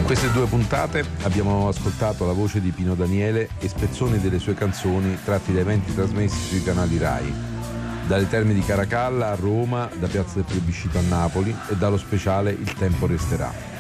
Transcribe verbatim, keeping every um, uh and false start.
queste due puntate abbiamo ascoltato la voce di Pino Daniele e spezzoni delle sue canzoni tratti da eventi trasmessi sui canali Rai, dalle Terme di Caracalla a Roma, da Piazza del Plebiscito a Napoli e dallo speciale Il tempo resterà.